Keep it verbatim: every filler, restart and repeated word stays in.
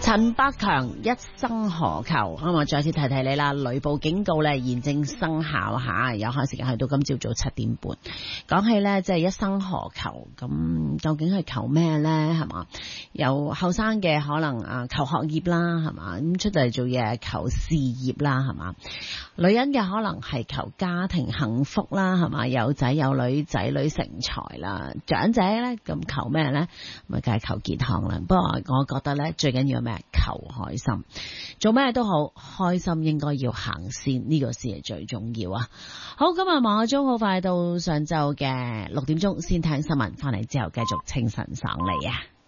陳百強一生何求，咁我再次提提你啦，雷暴警告咧現正生效下，有限時間去到今朝早七點半。講起咧，即係一生何求，咁究竟係求咩咧？係嘛，有後生嘅可能啊求學業啦，係嘛，咁出嚟做嘢求事業啦，係嘛，女人嘅可能係求家庭幸福啦，係嘛，有仔有女，仔女成才啦，長者咧咁求咩咧？咪梗係求健康啦。不過我覺得咧最緊要咩？求開心，做咩都好，開心應該要行先，呢個先係最重要啊！好，今日晚個鐘好快到上晝嘅六點鐘，先聽新聞，翻嚟之後繼續清晨爽利啊！